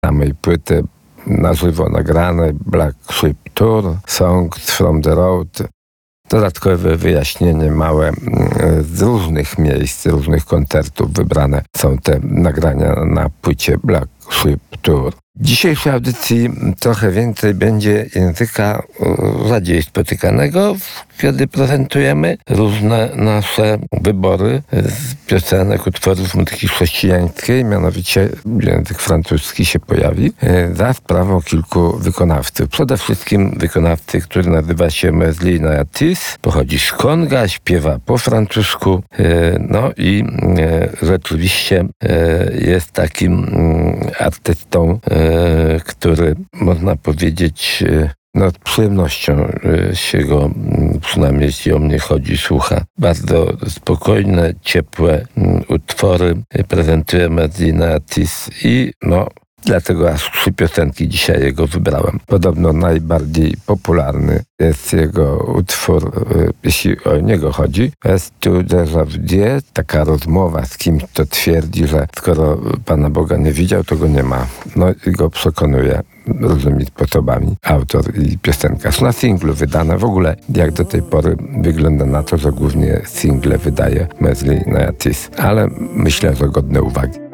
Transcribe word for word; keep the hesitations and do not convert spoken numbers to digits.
samej płyty na żywo nagrane Black Sheep Tour, Songs from the Road. Dodatkowe wyjaśnienie małe z różnych miejsc, z różnych koncertów wybrane są te nagrania na płycie Black Sheep Tour. W dzisiejszej audycji trochę więcej będzie języka rzadziej spotykanego, kiedy prezentujemy różne nasze wybory z piosenek, utworów muzyki chrześcijańskiej, mianowicie język francuski się pojawi, za sprawą kilku wykonawców. Przede wszystkim wykonawcy, który nazywa się Mesli Naytis, pochodzi z Konga, śpiewa po francusku, no i rzeczywiście jest takim artystą, który, można powiedzieć, no, z przyjemnością się go, przynajmniej jeśli o mnie chodzi, słucha. Bardzo spokojne, ciepłe utwory prezentuje Mesli Naytis i no, dlatego aż trzy piosenki dzisiaj jego wybrałem. Podobno najbardziej popularny jest jego utwór, jeśli o niego chodzi. Est tu déjà vu, taka rozmowa z kimś, kto twierdzi, że skoro Pana Boga nie widział, to go nie ma. No i go przekonuje różnymi sposobami autor i piosenkarz. Na singlu wydane. W ogóle jak do tej pory wygląda na to, że głównie single wydaje Mesli Naytis, ale myślę, że godne uwagi.